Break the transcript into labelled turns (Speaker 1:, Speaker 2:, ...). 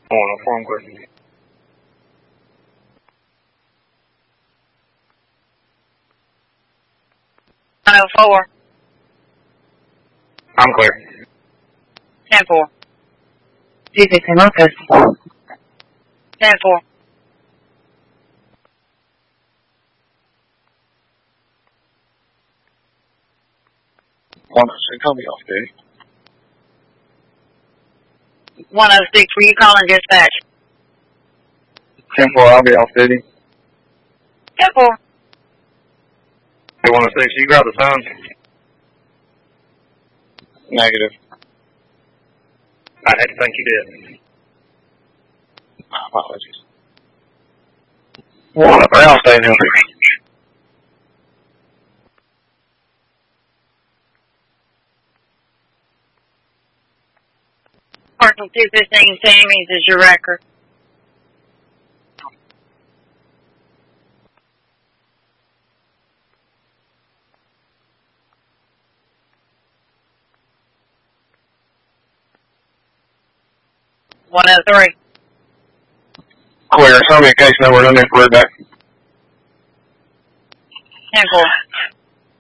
Speaker 1: On a phone question.
Speaker 2: 104.
Speaker 1: I'm clear.
Speaker 2: 10-4.
Speaker 3: 215 Locust.
Speaker 2: 10-4.
Speaker 1: I'll be off duty.
Speaker 2: 106, were you calling dispatch?
Speaker 1: 10-4, I'll be off duty.
Speaker 2: 10-4.
Speaker 1: 106, you grab the phone? Negative. I had to think you did. My apologies. 103, I'll stay in here.
Speaker 2: Parcel 215, Sammy's is your record. $103.
Speaker 1: Clear. Show me a case number and then for it back.
Speaker 2: 10-4.